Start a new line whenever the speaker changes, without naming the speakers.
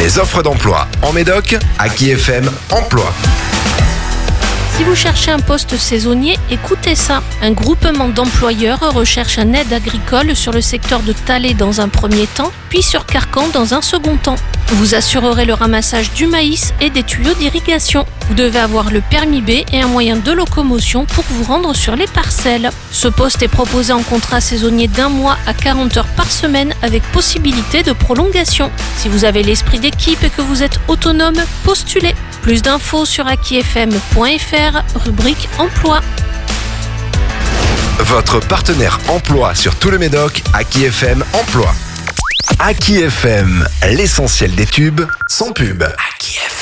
Les offres d'emploi en Médoc, Aki FM Emploi.
Si vous cherchez un poste saisonnier, écoutez ça. Un groupement d'employeurs recherche un aide agricole sur le secteur de Thallet dans un premier temps, puis sur Carcan dans un second temps. Vous assurerez le ramassage du maïs et des tuyaux d'irrigation. Vous devez avoir le permis B et un moyen de locomotion pour vous rendre sur les parcelles. Ce poste est proposé en contrat saisonnier d'1 mois à 40 heures par semaine avec possibilité de prolongation. Si vous avez l'esprit d'équipe et que vous êtes autonome, postulez. Plus d'infos sur akifm.fr, rubrique emploi.
Votre partenaire emploi sur tout le Médoc, Aki FM Emploi. Aki FM, l'essentiel des tubes, sans pub. Aki FM.